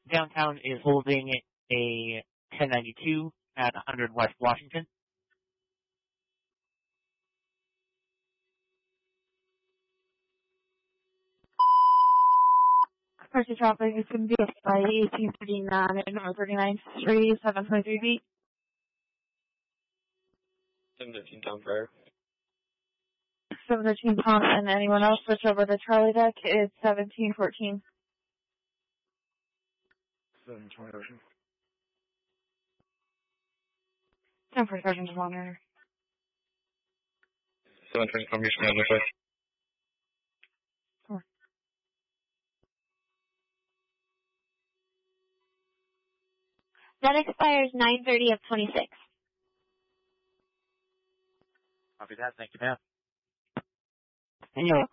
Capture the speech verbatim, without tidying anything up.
downtown is holding a ten ninety-two at one hundred West Washington. Commercial traffic is going to be by eighteen thirty-nine and North thirty-ninth Street, seven twenty-three feet. seven fifteen Tom Fryer. seven thirteen Tom, and anyone else switch over to Charlie Deck, it's seventeen fourteen. seven twenty Ocean. ten for Sergeant Monitor. seven twenty confirmation on the way. That expires nine thirty of twenty-six. Copy that. Thank you, ma'am. And you're